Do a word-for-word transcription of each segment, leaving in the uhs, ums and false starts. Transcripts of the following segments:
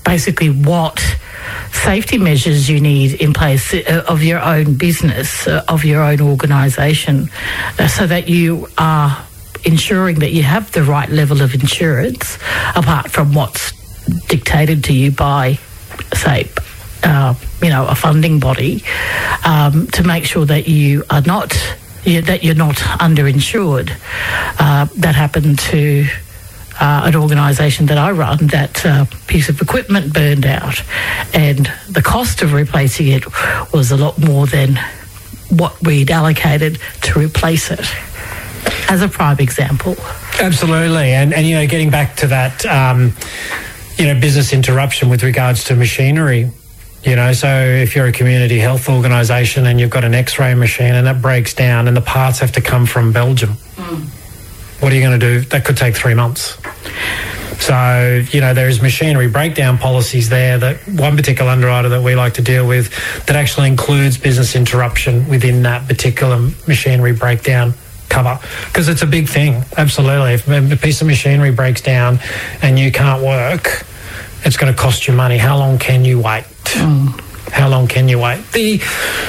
basically what safety measures you need in place uh, of your own business, uh, of your own organisation, uh, so that you are ensuring that you have the right level of insurance, apart from what's dictated to you by, say, uh, you know, a funding body, um, to make sure that you are not, you, that you're not underinsured. Uh, that happened to Uh, an organisation that I run. That uh, piece of equipment burned out, and the cost of replacing it was a lot more than what we'd allocated to replace it, as a prime example. Absolutely. And, and you know, getting back to that, um, you know, business interruption with regards to machinery, you know, so if you're a community health organisation and you've got an X-ray machine and that breaks down and the parts have to come from Belgium, mm. what are you going to do? That could take three months. So, you know, there is machinery breakdown policies there, that one particular underwriter that we like to deal with, that actually includes business interruption within that particular machinery breakdown cover, because it's a big thing. Absolutely. If a piece of machinery breaks down and you can't work, it's going to cost you money. How long can you wait? Mm. How long can you wait? The...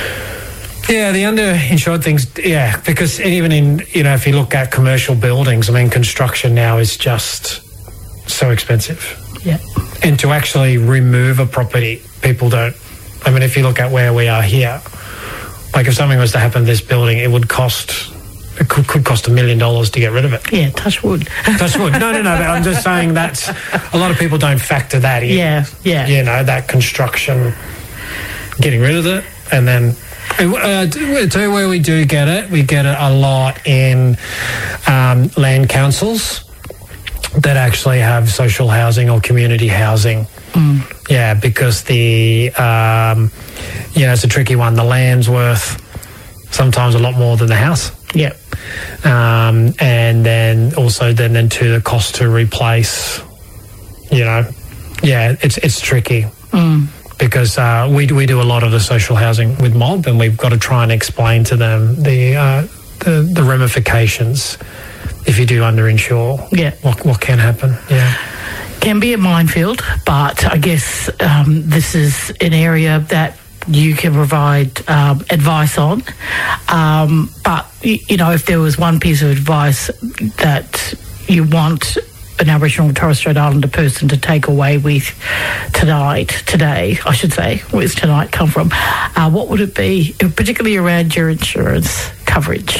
Yeah, the underinsured things, yeah, because even in, you know, if you look at commercial buildings, I mean, construction now is just so expensive. Yeah. And to actually remove a property, people don't, I mean, if you look at where we are here, like if something was to happen to this building, it would cost, it could, could cost a million dollars to get rid of it. Yeah, touch wood. Touch wood. No, no, no, but I'm just saying that a lot of people don't factor that in. Yeah, yeah. You know, that construction, getting rid of it, and then... Uh, to where we do get it, we get it a lot in um, land councils that actually have social housing or community housing. Mm. Yeah, because the, um, you know, it's a tricky one. The land's worth sometimes a lot more than the house. Yeah. Um, and then also then, then to the cost to replace, you know, yeah, it's it's tricky. Mm. Because uh, we we do a lot of the social housing with mob, and we've got to try and explain to them the uh, the, the ramifications if you do underinsure. Yeah, what what can happen? Yeah, can be a minefield, but I guess um, this is an area that you can provide um, advice on. Um, but you know, if there was one piece of advice that you want an Aboriginal and Torres Strait Islander person to take away with tonight, today, I should say, where's tonight come from? Uh, what would it be, particularly around your insurance coverage?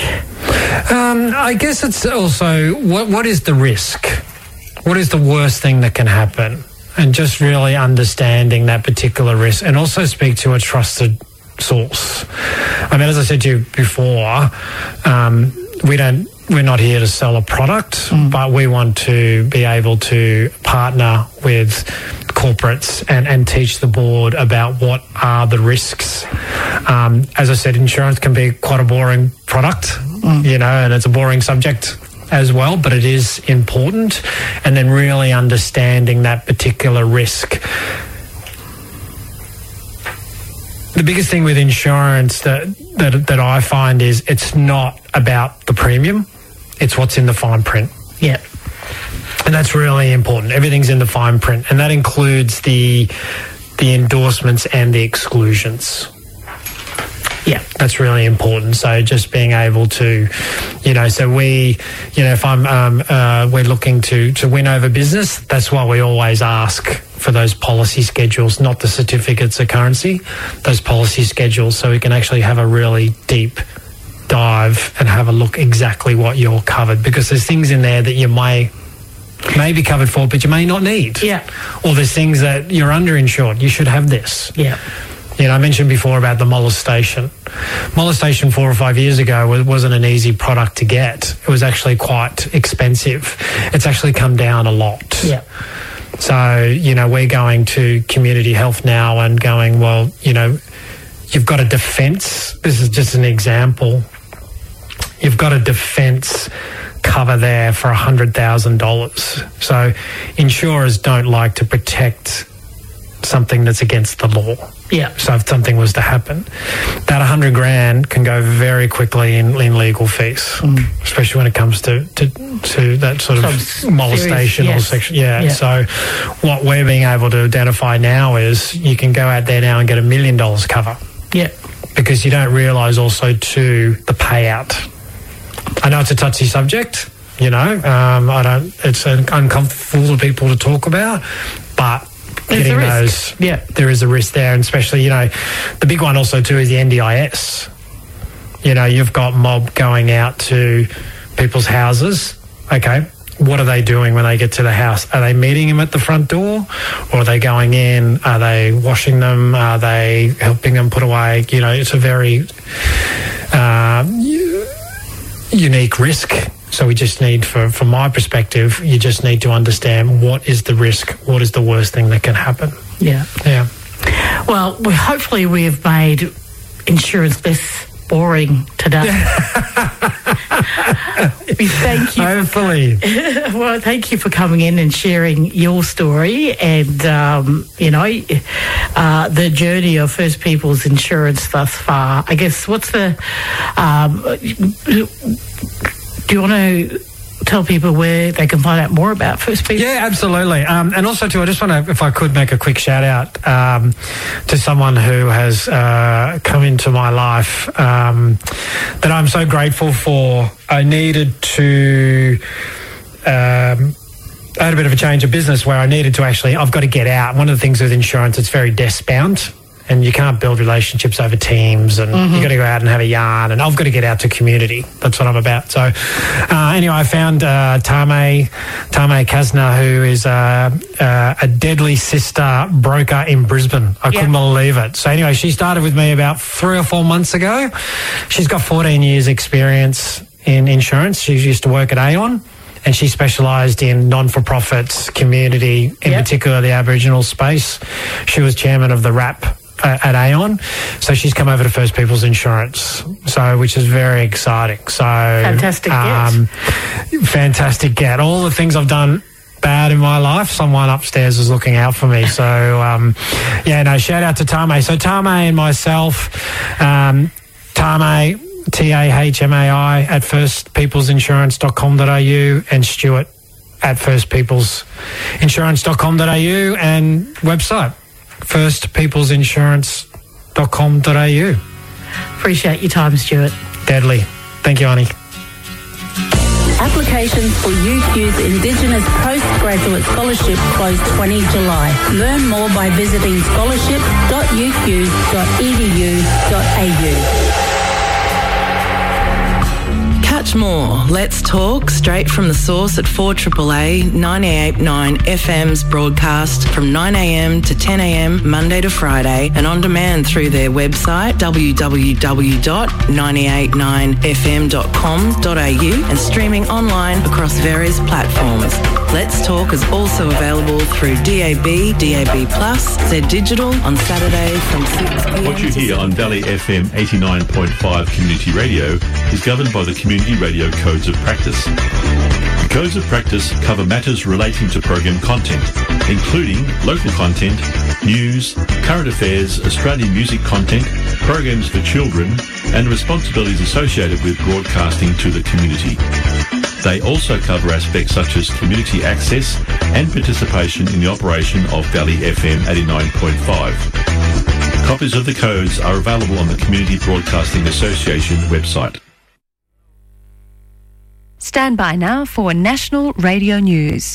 Um, I guess it's also, what what is the risk? What is the worst thing that can happen? And just really understanding that particular risk, and also speak to a trusted source. I mean, as I said to you before, um, we don't, we're not here to sell a product, mm. but we want to be able to partner with corporates and, and teach the board about what are the risks. Um, as I said, insurance can be quite a boring product, mm. you know, and it's a boring subject as well, but it is important. And then really understanding that particular risk. The biggest thing with insurance that, that that I find is it's not about the premium, it's what's in the fine print. Yeah. And that's really important. Everything's in the fine print, and that includes the the endorsements and the exclusions. Yeah. That's really important. So just being able to, you know, so we, you know, if I'm, um, uh, we're looking to, to win over business, that's why we always ask for those policy schedules, not the certificates of currency, those policy schedules, so we can actually have a really deep dive and have a look exactly what you're covered, because there's things in there that you may may be covered for, but you may not need. Yeah. Or there's things that you're underinsured. You should have this. Yeah. You know, I mentioned before about the molestation. Molestation four or five years ago wasn't an easy product to get. It was actually quite expensive. It's actually come down a lot. Yeah. So, you know, we're going to community health now and going, well, you know, you've got a defence. This is just an example. You've got a defence cover there for one hundred thousand dollars. So insurers don't like to protect something that's against the law. Yeah. So if something was to happen, that one hundred grand can go very quickly in, in legal fees, mm. especially when it comes to, to, to that sort of Some molestation serious, yes. or section. Yeah. yeah. So what we're being able to identify now is you can go out there now and get a million dollars cover. Yeah. Because you don't realise also too the payout. I know it's a touchy subject, you know. Um, I don't. It's uncomfortable for people to talk about, but There's getting a risk. those, yeah, there is a risk there, and especially, you know, the big one also too is the N D I S. You know, you've got mob going out to people's houses. Okay, what are they doing when they get to the house? Are they meeting them at the front door, or are they going in? Are they washing them? Are they helping them put away? You know, it's a very uh, unique risk. So we just need, for, from my perspective, you just need to understand what is the risk, what is the worst thing that can happen. Yeah. Yeah. Well, we, hopefully we've made insurance less boring today. We thank you. Hopefully. Well, thank you for coming in and sharing your story and, um, you know, uh, the journey of First People's Insurance thus far. I guess what's the... Um, do you want to tell people where they can find out more about First People? Yeah, absolutely. Um, and also, too, I just want to, if I could, make a quick shout out um, to someone who has uh, come into my life um, that I'm so grateful for. I needed to... Um, I had a bit of a change of business where I needed to actually, I've got to get out. One of the things with insurance, it's very desk-bound. And you can't build relationships over Teams, and mm-hmm. you've got to go out and have a yarn, and I've got to get out to community. That's what I'm about. So uh, anyway, I found uh, Tame, Tame Kasna, who is uh, uh, a deadly sister broker in Brisbane. I yeah. couldn't believe it. So anyway, she started with me about three or four months ago. She's got fourteen years experience in insurance. She used to work at Aon. And she specialised in non-for-profits, community, in yep. particular the Aboriginal space. She was chairman of the R A P uh, at Aon. So she's come over to First People's Insurance, so which is very exciting. So Fantastic um, get. Fantastic get. All the things I've done bad in my life, someone upstairs is looking out for me. So, um, yeah, no, shout out to Tame. So Tame and myself, um, Tame... T A H M A I at first peoples insurance dot com dot a u and Stuart at first peoples insurance dot com dot a u and website first peoples insurance dot com dot a u. Appreciate your time, Stuart. Deadly. Thank you, Annie. Applications for U Q's Indigenous Postgraduate Scholarship close the twentieth of July. Learn more by visiting scholarship dot u q dot e d u dot a u. Catch more Let's Talk straight from the source at four A A A ninety-eight point nine F M's broadcast from nine a m to ten a m Monday to Friday, and on demand through their website w w w dot nine eight nine f m dot com dot a u and streaming online across various platforms. Let's Talk is also available through D A B, D A B Plus, Z Digital on Saturday from six p m. What you hear on Valley F M eighty-nine point five Community Radio is governed by the Community Radio Codes of Practice. The Codes of Practice cover matters relating to program content, including local content, news, current affairs, Australian music content, programs for children, and responsibilities associated with broadcasting to the community. They also cover aspects such as community access and participation in the operation of Valley F M eighty-nine point five. Copies of the codes are available on the Community Broadcasting Association website. Stand by now for National Radio News.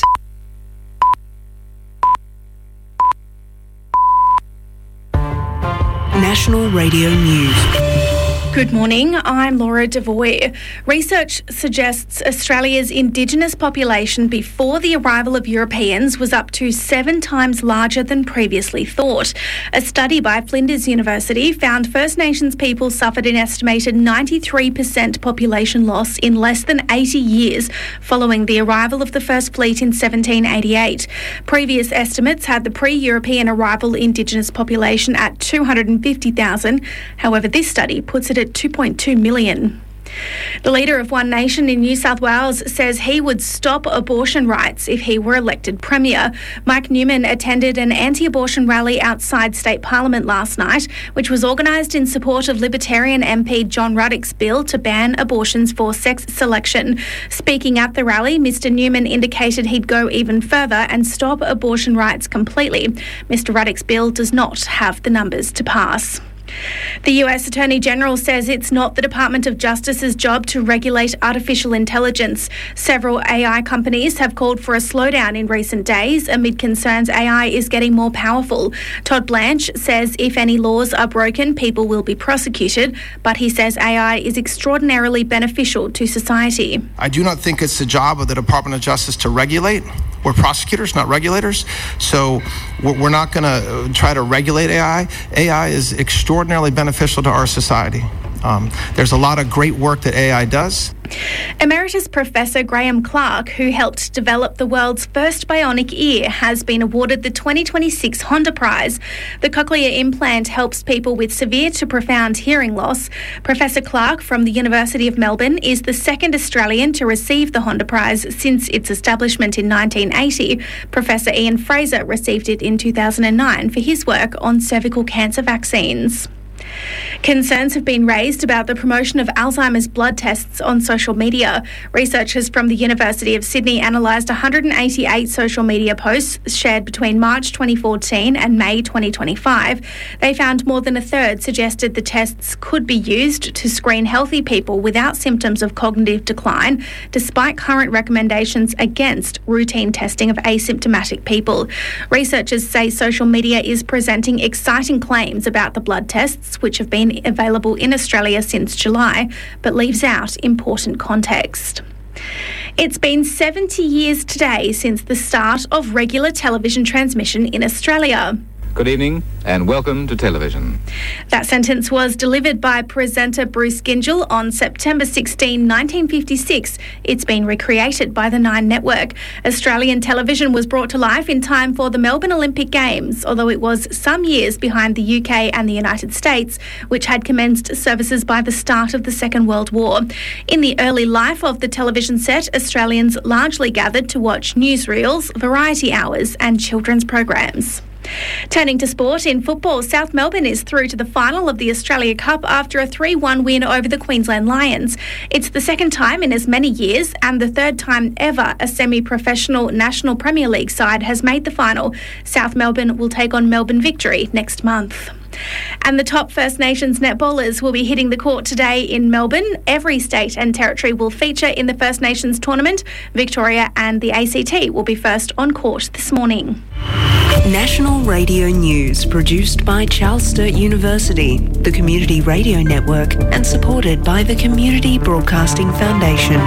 National Radio News. Good morning, I'm Laura Devoy. Research suggests Australia's Indigenous population before the arrival of Europeans was up to seven times larger than previously thought. A study by Flinders University found First Nations people suffered an estimated ninety-three percent population loss in less than eighty years following the arrival of the First Fleet in seventeen eighty-eight. Previous estimates had the pre-European arrival Indigenous population at two hundred fifty thousand. However, this study puts it at two point two million. The leader of One Nation in New South Wales says he would stop abortion rights if he were elected Premier. Mike Newman attended an anti-abortion rally outside State Parliament last night, which was organised in support of Libertarian M P John Ruddock's bill to ban abortions for sex selection. Speaking at the rally, Mr Newman indicated he'd go even further and stop abortion rights completely. Mr Ruddock's bill does not have the numbers to pass. The U S Attorney General says it's not the Department of Justice's job to regulate artificial intelligence. Several A I companies have called for a slowdown in recent days amid concerns A I is getting more powerful. Todd Blanche says if any laws are broken, people will be prosecuted, but he says A I is extraordinarily beneficial to society. I do not think it's the job of the Department of Justice to regulate. We're prosecutors, not regulators. So we're not going to try to regulate A I. A I is extraordinarily beneficial to our society. Um, there's a lot of great work that A I does. Emeritus Professor Graham Clark, who helped develop the world's first bionic ear, has been awarded the twenty twenty-six Honda Prize. The cochlear implant helps people with severe to profound hearing loss. Professor Clark from the University of Melbourne is the second Australian to receive the Honda Prize since its establishment in nineteen eighty. Professor Ian Fraser received it in two thousand nine for his work on cervical cancer vaccines. Concerns have been raised about the promotion of Alzheimer's blood tests on social media. Researchers from the University of Sydney analysed one hundred eighty-eight social media posts shared between March twenty fourteen and May twenty twenty-five. They found more than a third suggested the tests could be used to screen healthy people without symptoms of cognitive decline, despite current recommendations against routine testing of asymptomatic people. Researchers say social media is presenting exciting claims about the blood tests, which have been available in Australia since July, but leaves out important context. It's been seventy years today since the start of regular television transmission in Australia. Good evening and welcome to television. That sentence was delivered by presenter Bruce Gyngell on September sixteenth, nineteen fifty-six. It's been recreated by the Nine Network. Australian television was brought to life in time for the Melbourne Olympic Games, although it was some years behind the U K and the United States, which had commenced services by the start of the Second World War. In the early life of the television set, Australians largely gathered to watch newsreels, variety hours and children's programs. Turning to sport, in football, South Melbourne is through to the final of the Australia Cup after a three one win over the Queensland Lions. It's the second time in as many years and the third time ever a semi-professional National Premier League side has made the final. South Melbourne will take on Melbourne Victory next month. And the top First Nations netballers will be hitting the court today in Melbourne. Every state and territory will feature in the First Nations tournament. Victoria and the A C T will be first on court this morning. National Radio News, produced by Charles Sturt University, the Community Radio Network, and supported by the Community Broadcasting Foundation.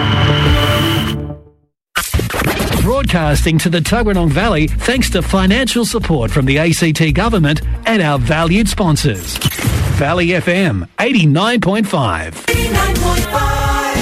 Broadcasting to the Tuggeranong Valley thanks to financial support from the A C T Government and our valued sponsors. Valley F M eighty-nine point five. eighty-nine point five.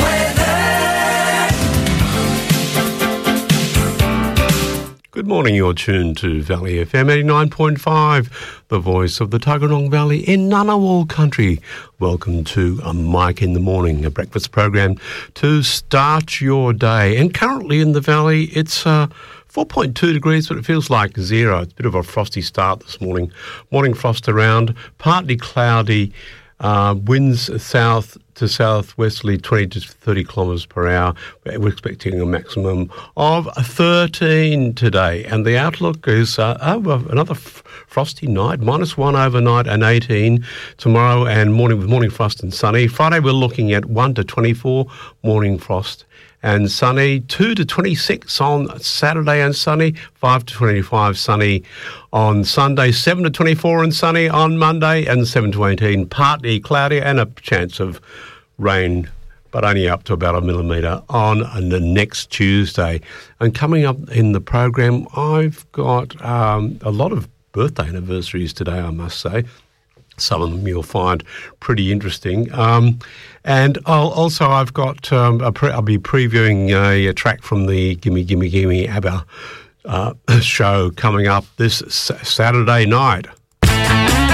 Good morning, you're tuned to Valley F M eighty-nine point five, the voice of the Tuggeranong Valley in Ngunnawal country. Welcome to a Mike in the Morning, a breakfast program to start your day. And currently in the valley, it's uh, four point two degrees, but it feels like zero. It's a bit of a frosty start this morning. Morning frost around, partly cloudy, uh, winds south to southwesterly twenty to thirty kilometres per hour. We're expecting a maximum of thirteen today. And the outlook is uh, oh, another f- frosty night, minus one overnight and eighteen tomorrow, and morning with morning frost and sunny. Friday we're looking at one to twenty-four, morning frost and sunny, two to twenty-six on Saturday and sunny, five to twenty-five sunny on Sunday, seven to twenty-four and sunny on Monday, and seven to eighteen partly cloudy and a chance of rain, but only up to about a millimetre on the next Tuesday. And coming up in the program, I've got um, a lot of birthday anniversaries today, I must say. Some of them you'll find pretty interesting. Um, and I'll, also I've got, um, a pre- I'll be previewing a, a track from the Gimme Gimme Gimme ABBA uh, show coming up this s- Saturday night.